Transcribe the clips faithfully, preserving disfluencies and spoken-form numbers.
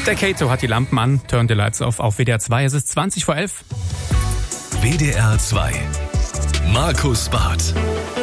Der Kato hat die Lampen an, Turn the Lights off auf W D R zwei. Es ist zwanzig vor elf. W D R zwei. Markus Barth.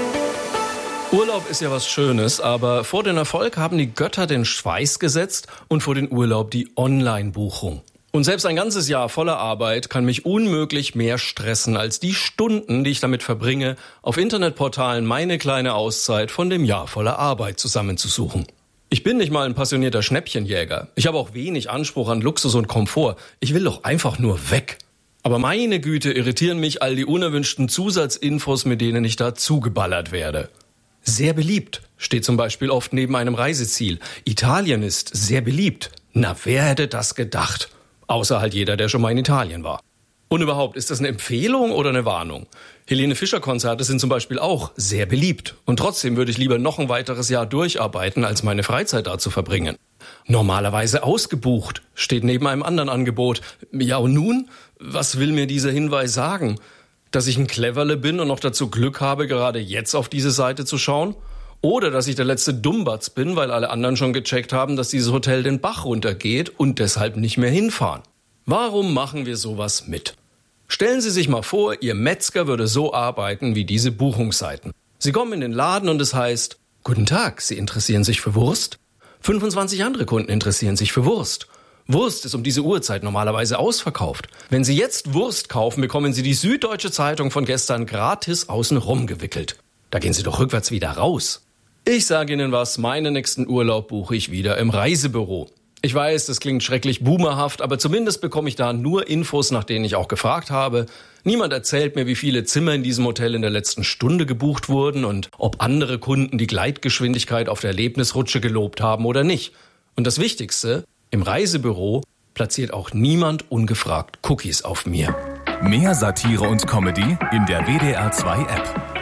Urlaub ist ja was Schönes, aber vor den Erfolg haben die Götter den Schweiß gesetzt und vor den Urlaub die Online-Buchung. Und selbst ein ganzes Jahr voller Arbeit kann mich unmöglich mehr stressen als die Stunden, die ich damit verbringe, auf Internetportalen meine kleine Auszeit von dem Jahr voller Arbeit zusammenzusuchen. Ich bin nicht mal ein passionierter Schnäppchenjäger. Ich habe auch wenig Anspruch an Luxus und Komfort. Ich will doch einfach nur weg. Aber meine Güte, irritieren mich all die unerwünschten Zusatzinfos, mit denen ich da zugeballert werde. Sehr beliebt steht zum Beispiel oft neben einem Reiseziel. Italien ist sehr beliebt. Na, wer hätte das gedacht? Außer halt jeder, der schon mal in Italien war. Und überhaupt, ist das eine Empfehlung oder eine Warnung? Helene Fischer-Konzerte sind zum Beispiel auch sehr beliebt. Und trotzdem würde ich lieber noch ein weiteres Jahr durcharbeiten, als meine Freizeit da zu verbringen. Normalerweise ausgebucht steht neben einem anderen Angebot. Ja und nun? Was will mir dieser Hinweis sagen? Dass ich ein Cleverle bin und noch dazu Glück habe, gerade jetzt auf diese Seite zu schauen? Oder dass ich der letzte Dummbatz bin, weil alle anderen schon gecheckt haben, dass dieses Hotel den Bach runtergeht und deshalb nicht mehr hinfahren? Warum machen wir sowas mit? Stellen Sie sich mal vor, Ihr Metzger würde so arbeiten wie diese Buchungsseiten. Sie kommen in den Laden und es heißt, guten Tag, Sie interessieren sich für Wurst? fünfundzwanzig andere Kunden interessieren sich für Wurst. Wurst ist um diese Uhrzeit normalerweise ausverkauft. Wenn Sie jetzt Wurst kaufen, bekommen Sie die Süddeutsche Zeitung von gestern gratis außenrum gewickelt. Da gehen Sie doch rückwärts wieder raus. Ich sage Ihnen was, meinen nächsten Urlaub buche ich wieder im Reisebüro. Ich weiß, das klingt schrecklich boomerhaft, aber zumindest bekomme ich da nur Infos, nach denen ich auch gefragt habe. Niemand erzählt mir, wie viele Zimmer in diesem Hotel in der letzten Stunde gebucht wurden und ob andere Kunden die Gleitgeschwindigkeit auf der Erlebnisrutsche gelobt haben oder nicht. Und das Wichtigste, im Reisebüro platziert auch niemand ungefragt Cookies auf mir. Mehr Satire und Comedy in der W D R zwei App.